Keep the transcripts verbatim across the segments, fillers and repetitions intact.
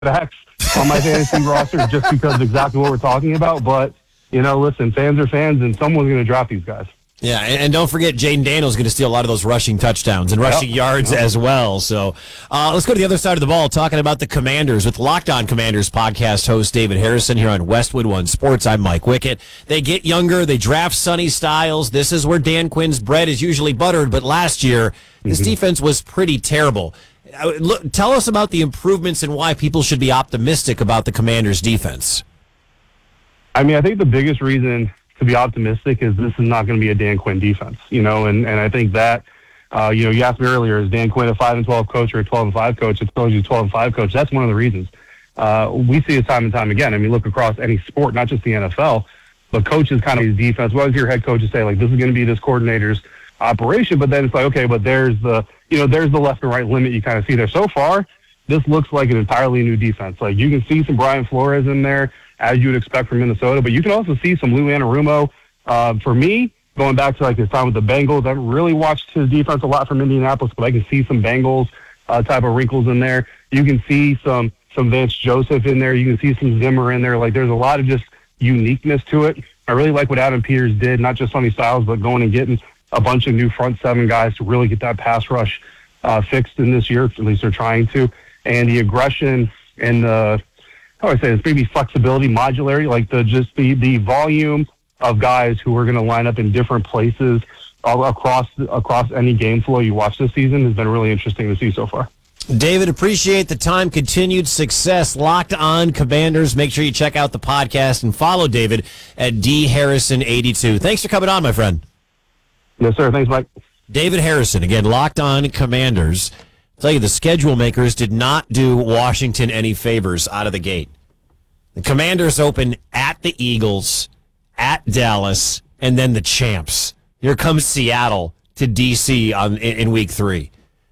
backs on my fantasy roster just because of exactly what we're talking about. But, you know, listen, fans are fans, and someone's going to draft these guys. Yeah, and, and don't forget, Jaden Daniels going to steal a lot of those rushing touchdowns and rushing yep. yards yep. as well. So uh, let's go to the other side of the ball, talking about the Commanders with Locked On Commanders podcast host David Harrison here on Westwood One Sports. I'm Mike Wickett. They get younger. They draft Sonny Styles. This is where Dan Quinn's bread is usually buttered, but last year, this mm-hmm. defense was pretty terrible. Uh, look, tell us about the improvements and why people should be optimistic about the Commanders' defense. I mean, I think the biggest reason to be optimistic is this is not going to be a Dan Quinn defense, you know, and, and I think that, uh, you know, you asked me earlier, is Dan Quinn a five and twelve coach or a twelve and five coach? It's probably a twelve and five coach. That's one of the reasons. Uh, we see it time and time again. I mean, look across any sport, not just the N F L, but coaches kind of use defense. What does your head coach say? Like, this is going to be this coordinator's operation, but then it's like, okay, but there's the, you know, there's the left and right limit you kind of see there. So far, this looks like an entirely new defense. Like, you can see some Brian Flores in there, as you would expect from Minnesota, but you can also see some Lou Anarumo. Uh, for me, going back to like his time with the Bengals, I haven't really watched his defense a lot from Indianapolis, but I can see some Bengals uh, type of wrinkles in there. You can see some some Vance Joseph in there. You can see some Zimmer in there. Like, there's a lot of just uniqueness to it. I really like what Adam Peters did, not just Sonny Styles, but going and getting a bunch of new front seven guys to really get that pass rush uh, fixed in this year. At least they're trying to. And the aggression and the, how do I say this, maybe flexibility, modularity, like the just the, the volume of guys who are going to line up in different places all across across any game flow you watch this season has been really interesting to see so far. David, appreciate the time. Continued success. Locked On Commanders. Make sure you check out the podcast and follow David at D Harrison eighty-two. Thanks for coming on, my friend. Yes, sir. Thanks, Mike. David Harrison, again, Locked On Commanders. I'll tell you, the schedule makers did not do Washington any favors out of the gate. The Commanders open at the Eagles, at Dallas, and then the champs. Here comes Seattle to D C on in, in week three.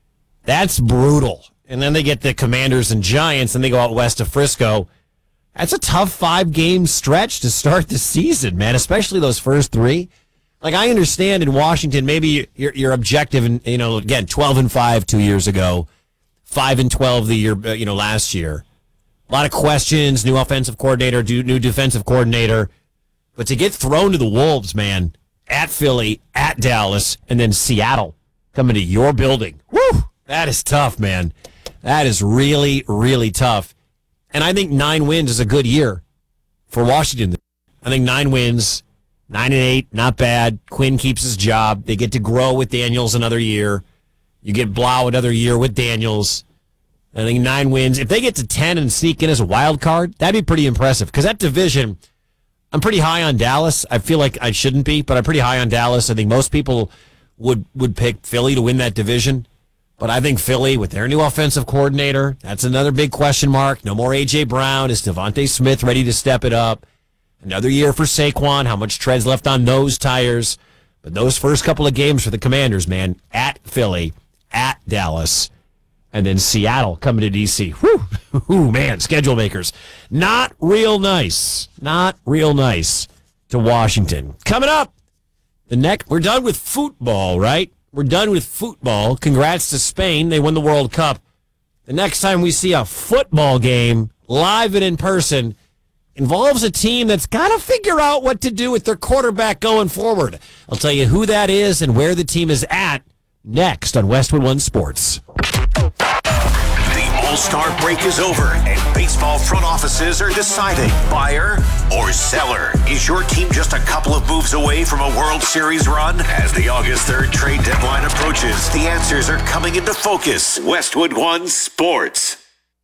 That's brutal. And then they get the Commanders and Giants, and they go out west to Frisco. That's a tough five-game stretch to start the season, man, especially those first three. Like, I understand in Washington, maybe your your objective, and you know, again, twelve and five two years ago, five and twelve the year, you know, last year. A lot of questions, new offensive coordinator, new defensive coordinator. But to get thrown to the Wolves, man, at Philly, at Dallas, and then Seattle coming to your building. Woo! That is tough, man. That is really, really tough. And I think nine wins is a good year for Washington. I think nine wins, nine and eight, not bad. Quinn keeps his job. They get to grow with Daniels another year. You get Blau another year with Daniels. I think nine wins. If they get to ten and sneak in as a wild card, that'd be pretty impressive. Because that division, I'm pretty high on Dallas. I feel like I shouldn't be, but I'm pretty high on Dallas. I think most people would, would pick Philly to win that division. But I think Philly, with their new offensive coordinator, that's another big question mark. No more A J. Brown. Is Devontae Smith ready to step it up? Another year for Saquon. How much tread's left on those tires? But those first couple of games for the Commanders, man, at Philly, at Dallas, and then Seattle coming to D C. Whew. Ooh, man, schedule makers. Not real nice. Not real nice to Washington. Coming up, the neck. We're done with football, right? We're done with football. Congrats to Spain. They won the World Cup. The next time we see a football game, live and in person, involves a team that's got to figure out what to do with their quarterback going forward. I'll tell you who that is and where the team is at next on Westwood One Sports. The All-Star break is over, and baseball front offices are deciding buyer or seller. Is your team just a couple of moves away from a World Series run? As the August third trade deadline approaches, the answers are coming into focus. Westwood One Sports.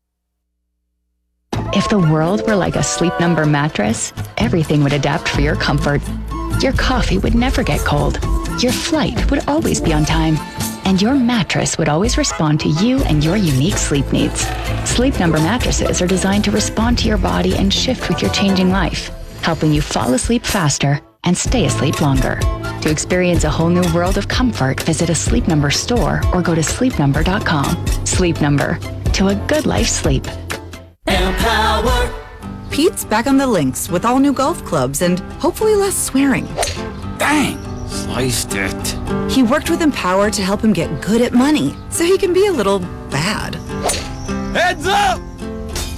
If the world were like a Sleep Number mattress, everything would adapt for your comfort. Your coffee would never get cold. Your flight would always be on time. And your mattress would always respond to you and your unique sleep needs. Sleep Number mattresses are designed to respond to your body and shift with your changing life, helping you fall asleep faster and stay asleep longer. To experience a whole new world of comfort, visit a Sleep Number store or go to sleep number dot com. Sleep Number. To a good life sleep. Empower. Pete's back on the links with all new golf clubs and hopefully less swearing. Dang, sliced it. He worked with Empower to help him get good at money so he can be a little bad. Heads up!